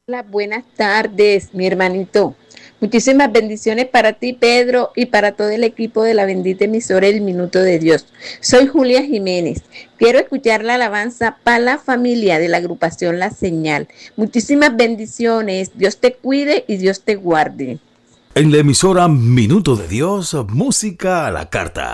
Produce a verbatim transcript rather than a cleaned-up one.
Hola, buenas tardes, mi hermanito. Muchísimas bendiciones para ti, Pedro, y para todo el equipo de la bendita emisora El Minuto de Dios. Soy Julia Jiménez. Quiero escuchar la alabanza para la familia de la agrupación La Señal. Muchísimas bendiciones. Dios te cuide y Dios te guarde. En la emisora Minuto de Dios, música a la carta.